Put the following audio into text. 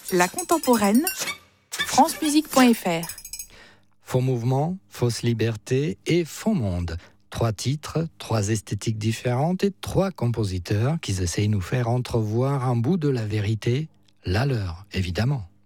La contemporaine, francemusique.fr. Faux mouvement, fausse liberté et faux monde. 3 titres, 3 esthétiques différentes et 3 compositeurs qui essayent de nous faire entrevoir un bout de la vérité, la leur, évidemment.